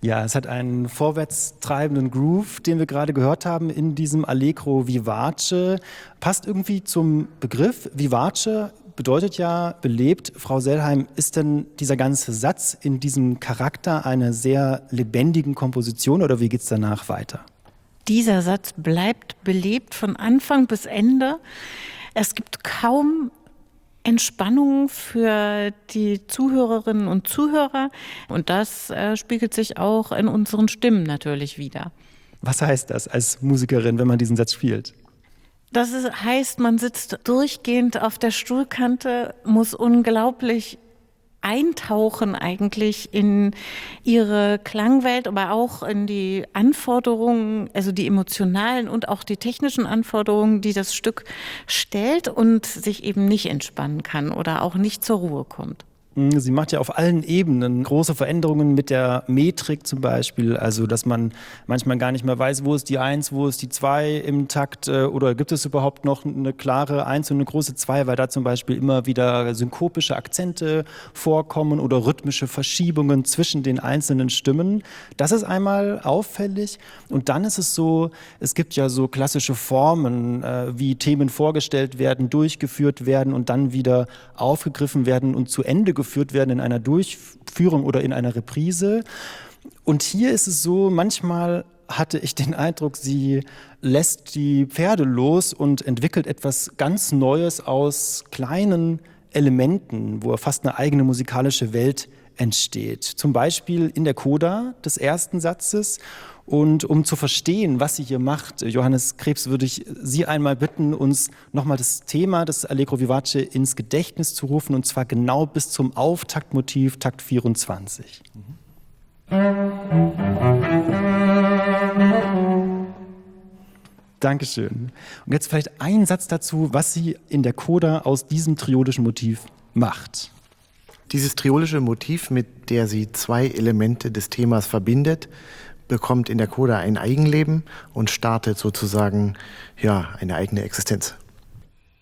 Ja, es hat einen vorwärtstreibenden Groove, den wir gerade gehört haben in diesem Allegro vivace. Passt irgendwie zum Begriff. Vivace bedeutet ja belebt. Frau Sellheim, ist denn dieser ganze Satz in diesem Charakter einer sehr lebendigen Komposition oder wie geht's danach weiter? Dieser Satz bleibt belebt von Anfang bis Ende. Es gibt kaum Entspannung für die Zuhörerinnen und Zuhörer. Und das spiegelt sich auch in unseren Stimmen natürlich wider. Was heißt das als Musikerin, wenn man diesen Satz spielt? Heißt, man sitzt durchgehend auf der Stuhlkante, muss unglaublich eintauchen eigentlich in ihre Klangwelt, aber auch in die Anforderungen, also die emotionalen und auch die technischen Anforderungen, die das Stück stellt und sich eben nicht entspannen kann oder auch nicht zur Ruhe kommt. Sie macht ja auf allen Ebenen große Veränderungen mit der Metrik zum Beispiel, also dass man manchmal gar nicht mehr weiß, wo ist die 1, wo ist die 2 im Takt oder gibt es überhaupt noch eine klare 1 und eine große 2, weil da zum Beispiel immer wieder synkopische Akzente vorkommen oder rhythmische Verschiebungen zwischen den einzelnen Stimmen. Das ist einmal auffällig und dann ist es so, es gibt ja so klassische Formen, wie Themen vorgestellt werden, durchgeführt werden und dann wieder aufgegriffen werden und zu Ende geführt werden in einer Durchführung oder in einer Reprise. Und hier ist es so, manchmal hatte ich den Eindruck, sie lässt die Pferde los und entwickelt etwas ganz Neues aus kleinen Elementen, wo fast eine eigene musikalische Welt entsteht. Zum Beispiel in der Coda des ersten Satzes. Und um zu verstehen, was sie hier macht, Johannes Krebs, würde ich Sie einmal bitten, uns nochmal das Thema des Allegro vivace ins Gedächtnis zu rufen, und zwar genau bis zum Auftaktmotiv, Takt 24. Dankeschön. Und jetzt vielleicht ein Satz dazu, was sie in der Coda aus diesem triodischen Motiv macht. Dieses triolische Motiv, mit der sie zwei Elemente des Themas verbindet, bekommt in der Coda ein Eigenleben und startet sozusagen eine eigene Existenz.